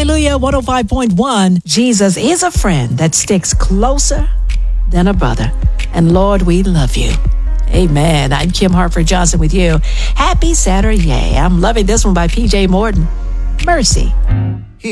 Hallelujah, 105.1. Jesus is a friend that sticks closer than a brother. And Lord, we love you. Amen. I'm Kim Hartford Johnson with you. Happy Saturday. I'm loving this one by PJ Morton. Mercy.